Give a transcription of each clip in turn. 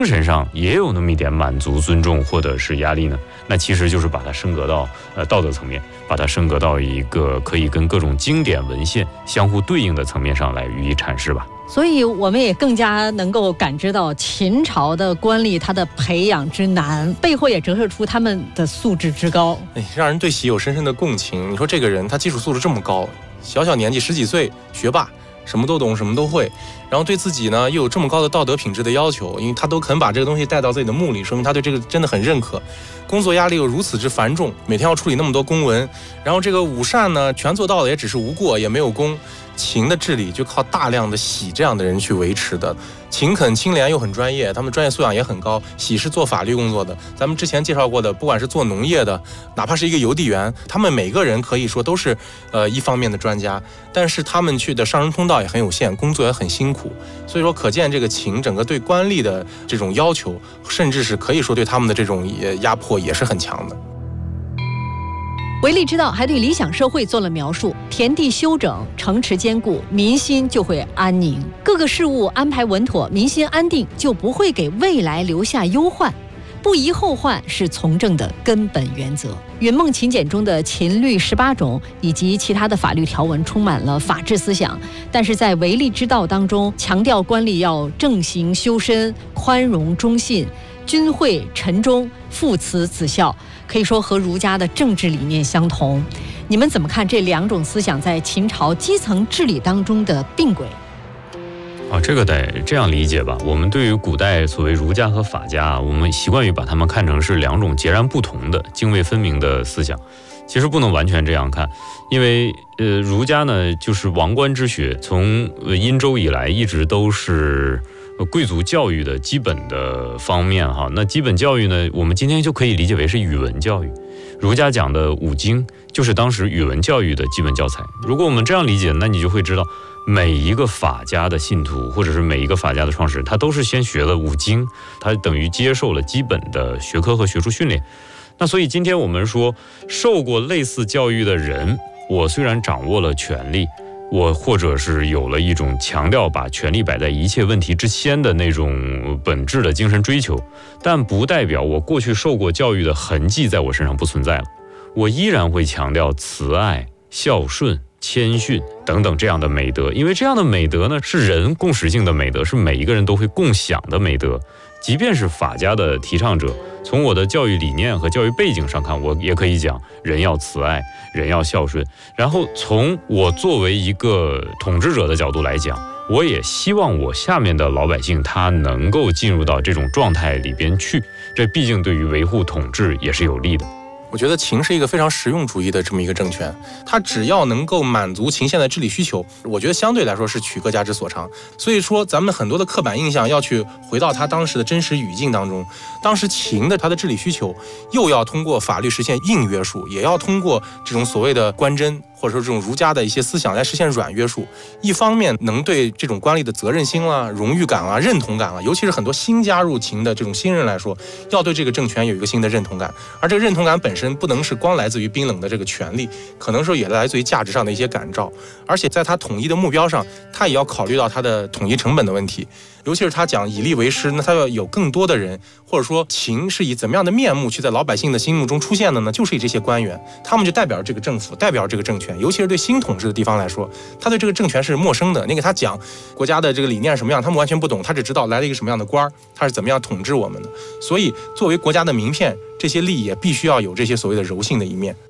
神上也有那么一点满足、尊重或者是压力呢？那其实就是把它升格到道德层面，把它升格到一个可以跟各种经典文献相互对应的层面上来予以阐释吧。 所以我们也更加能够感知到秦朝的官吏他的培养之难，背后也折射出他们的素质之高， 让人对喜有深深的共情。你说这个人他基础素质这么高，小年纪10几岁，学霸，什么都懂，什么都会，然后对自己呢又有这么高的道德品质的要求，因为他都肯把这个东西带到自己的墓里，说明他对这个真的很认可。工作压力又如此之繁重，每天要处理那么多公文，然后这个五善呢全做到了，也只是无过，也没有功。秦的治理就靠大量的喜这样的人去维持的。勤恳清廉又很专业，他们专业素养也很高。喜是做法律工作的，咱们之前介绍过的，不管是做农业的，哪怕是一个邮递员，他们每个人可以说都是一方面的专家，但是他们去的上升通道也很有限，工作也很辛苦。所以说可见这个秦整个对官吏的这种要求，甚至是可以说对他们的这种压迫也是很强的。 韦力之道还对理想社会做了描述：田地修整，城池坚固，民心就会安宁；各个事务安排稳妥，民心安定，就不会给未来留下忧患。不宜后患是从政的根本原则。云梦秦简中的秦律18种以及其他的法律条文充满了法治思想，但是在韦力之道当中，强调官吏要正行修身，宽容忠信，君惠臣忠，父慈子孝，可以说和儒家的政治理念相同。你们怎么看这2种思想在秦朝基层治理当中的并轨？ 这个得这样理解吧。我们对于古代所谓儒家和法家，我们习惯于把它们看成是2种截然不同的、泾渭分明的思想。其实不能完全这样看，因为儒家呢就是王官之学，从殷周以来一直都是贵族教育的基本的方面哈。那基本教育呢，我们今天就可以理解为是语文教育。儒家讲的5经就是当时语文教育的基本教材。如果我们这样理解，那你就会知道，每一个法家的信徒，或者是每一个法家的创始人，他都是先学了5经，他等于接受了基本的学科和学术训练。那所以今天我们说，受过类似教育的人，我虽然掌握了权力，我或者是有了一种强调把权力摆在一切问题之先的那种本质的精神追求，但不代表我过去受过教育的痕迹在我身上不存在了。我依然会强调慈爱、孝顺、谦逊等等这样的美德，因为这样的美德呢是人共识性的美德，是每一个人都会共享的美德。即便是法家的提倡者，从我的教育理念和教育背景上看，我也可以讲人要慈爱，人要孝顺。然后从我作为一个统治者的角度来讲，我也希望我下面的老百姓他能够进入到这种状态里边去，这毕竟对于维护统治也是有利的。 我觉得秦是一个非常实用主义的这么一个政权，它只要能够满足秦现在治理需求，我觉得相对来说是取各家之所长。所以说咱们很多的刻板印象要去回到它当时的真实语境当中。当时秦的它的治理需求又要通过法律实现硬约束，也要通过这种所谓的官箴或者说这种儒家的一些思想来实现软约束。一方面能对这种官吏的责任心啦、荣誉感啦、认同感啦，尤其是很多新加入秦的这种新人来说，要对这个政权有一个新的认同感，而这个认同感本身不能是光来自于冰冷的这个权力，可能说也来自于价值上的一些感召，而且在他统一的目标上，他也要考虑到他的统一成本的问题。尤其是他讲以吏为师，那他要有更多的人，或者说秦是以怎么样的面目去在老百姓的心目中出现的呢？就是以这些官员，他们就代表这个政府，代表这个政权。尤其是对新统治的地方来说，他对这个政权是陌生的，你给他讲国家的这个理念是什么样，他们完全不懂，他只知道来了一个什么样的官，他是怎么样统治我们的。所以作为国家的名片，这些吏也必须要有这些所谓的柔性的一面。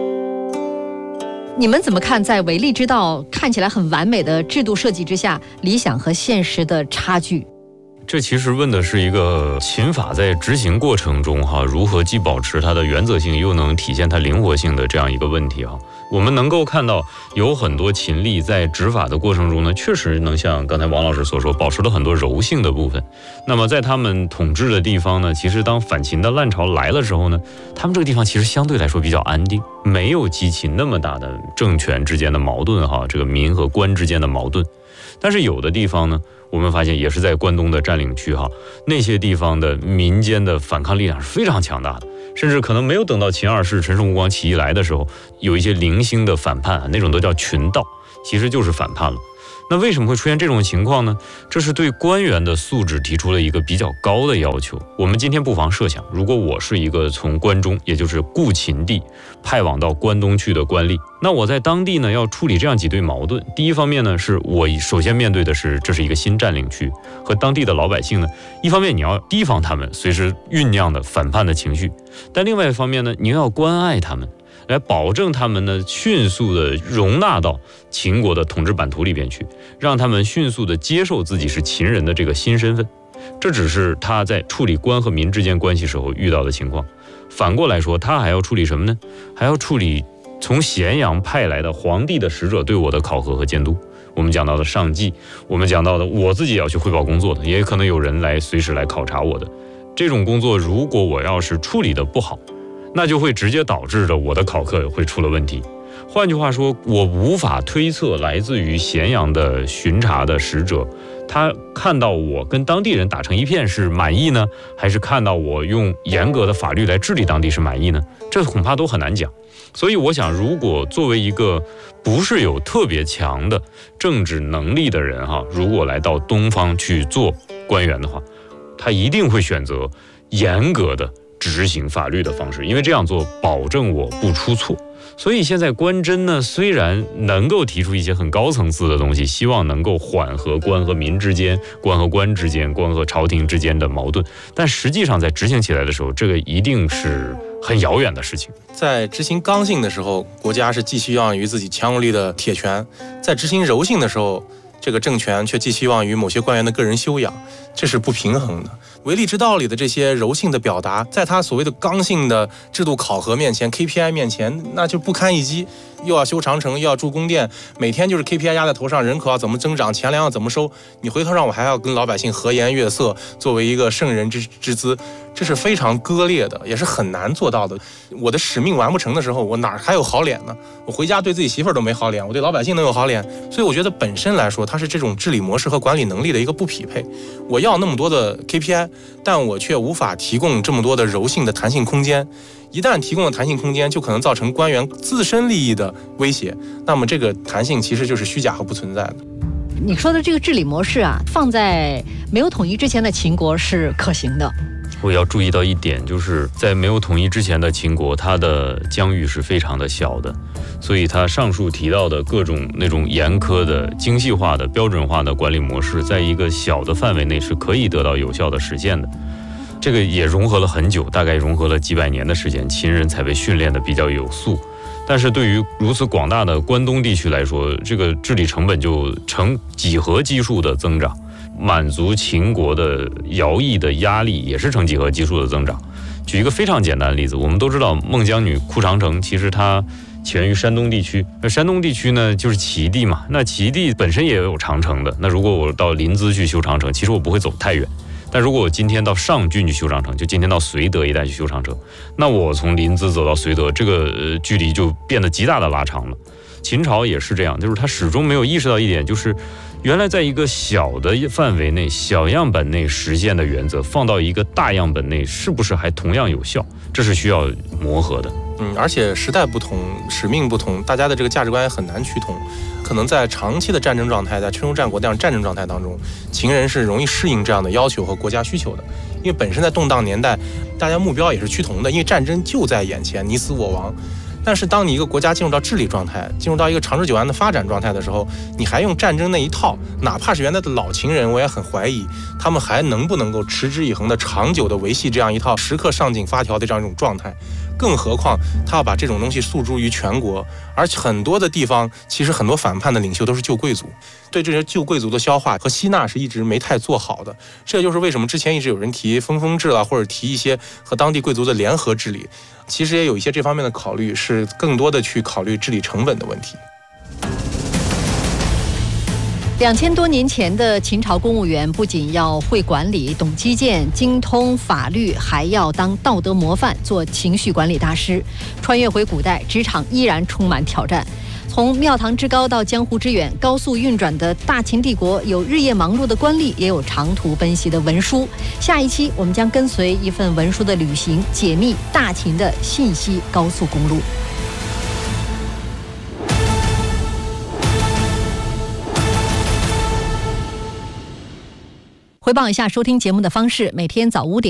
你们怎么看在韦力之道看起来很完美的制度设计之下，理想和现实的差距？ 这其实问的是一个秦法在执行过程中如何既保持它的原则性，又能体现它灵活性的这样一个问题我们能够看到有很多秦吏在执法的过程中呢，确实能像刚才王老师所说，保持了很多柔性的部分。那么在他们统治的地方呢，其实当反秦的烂潮来了之后呢，他们这个地方其实相对来说比较安定，没有激起那么大的政权之间的矛盾这个民和官之间的矛盾。但是有的地方呢，我们发现也是在关东的占领区那些地方的民间的反抗力量是非常强大的，甚至可能没有等到秦二世陈胜吴广起义来的时候，有一些零星的反叛那种都叫群盗，其实就是反叛了。 那为什么会出现这种情况呢？这是对官员的素质提出了一个比较高的要求。我们今天不妨设想，如果我是一个从关中，也就是故秦地派往到关东去的官吏，那我在当地呢要处理这样几对矛盾。第一方面呢，是我首先面对的是这是一个新占领区，和当地的老百姓呢，一方面你要提防他们随时酝酿的反叛的情绪，但另外一方面呢，你又要关爱他们，来保证他们呢迅速的容纳到秦国的统治版图里边去，让他们迅速的接受自己是秦人的这个新身份。这只是他在处理官和民之间关系时候遇到的情况。反过来说，他还要处理什么呢？还要处理从咸阳派来的皇帝的使者对我的考核和监督。我们讲到的上计，我们讲到的我自己也要去汇报工作的，也可能有人来随时来考察我的。这种工作如果我要是处理的不好，那就会直接导致着我的考核会出了问题。换句话说，我无法推测来自于咸阳的巡查的使者，他看到我跟当地人打成一片是满意呢，还是看到我用严格的法律来治理当地是满意呢？这恐怕都很难讲。所以我想，如果作为一个不是有特别强的政治能力的人如果来到东方去做官员的话，他一定会选择严格的执行法律的方式，因为这样做保证我不出错。所以现在官箴呢，虽然能够提出一些很高层次的东西，希望能够缓和官和民之间、官和官之间、官和朝廷之间的矛盾，但实际上在执行起来的时候，这个一定是很遥远的事情。 在执行刚性的时候，国家是寄希望于自己强有力的铁拳；在执行柔性的时候，这个政权却寄希望于某些官员的个人修养，这是不平衡的。唯利之道里的这些柔性的表达，在他所谓的刚性的制度考核面前 KPI 面前，那就不堪一击。又要修长城，又要筑宫殿，每天就是 KPI 压在头上，人口要怎么增长，钱粮要怎么收，你回头让我还要跟老百姓和颜悦色，作为一个圣人之姿，这是非常割裂的，也是很难做到的。我的使命完不成的时候，我哪还有好脸呢？我回家对自己媳妇儿都没好脸，我对老百姓能有好脸？所以我觉得本身来说，它是这种治理模式和管理能力的一个不匹配。我要那么多的 KPI， 但我却无法提供这么多的柔性的弹性空间。一旦提供了弹性空间，就可能造成官员自身利益的威胁，那么这个弹性其实就是虚假和不存在的。 你说的这个治理模式啊，放在没有统一之前的秦国是可行的。 我要注意到一点，就是在没有统一之前的秦国，它的疆域是非常的小的，所以它上述提到的各种那种严苛的、精细化的、标准化的管理模式，在一个小的范围内是可以得到有效的实现的。这个也融合了很久，大概融合了几百年的时间，秦人才被训练的比较有素。但是对于如此广大的关东地区来说，这个治理成本就呈几何基数的增长，满足秦国的徭役的压力也是呈几何基数的增长。举一个非常简单的例子，我们都知道孟姜女哭长城，其实它起源于山东地区。那山东地区呢，就是齐地嘛，那齐地本身也有长城的。那如果我到临淄去修长城，其实我不会走太远。但如果我今天到上郡去修长城，就今天到绥德一带去修长城，那我从临淄走到绥德，这个距离就变得极大的拉长了。秦朝也是这样，就是他始终没有意识到一点，就是原来在一个小的范围内、小样本内实现的原则，放到一个大样本内，是不是还同样有效？这是需要磨合的。 而且时代不同，使命不同，大家的这个价值观也很难趋同。可能在长期的战争状态，在春秋战国这样战争状态当中，秦人是容易适应这样的要求和国家需求的。因为本身在动荡年代，大家目标也是趋同的，因为战争就在眼前，你死我亡。但是当你一个国家进入到治理状态，进入到一个长治久安的发展状态的时候，你还用战争那一套，哪怕是原来的老秦人，我也很怀疑他们还能不能够持之以恒的长久的维系这样一套时刻上紧发条的这样一种状态。更何况他要把这种东西诉诸于全国，而且很多的地方其实很多反叛的领袖都是旧贵族，对这些旧贵族的消化和吸纳是一直没太做好的。这就是为什么之前一直有人提分封制了，或者提一些和当地贵族的联合治理，其实也有一些这方面的考虑，是更多的去考虑治理成本的问题。 2000多年前的秦朝公务员不仅要会管理、懂基建、精通法律，还要当道德模范，做情绪管理大师。穿越回古代，职场依然充满挑战。从庙堂之高到江湖之远，高速运转的大秦帝国，有日夜忙碌的官吏，也有长途奔袭的文书。下一期我们将跟随一份文书的旅行，解密大秦的信息高速公路。 汇报一下收听节目的方式：每天早5点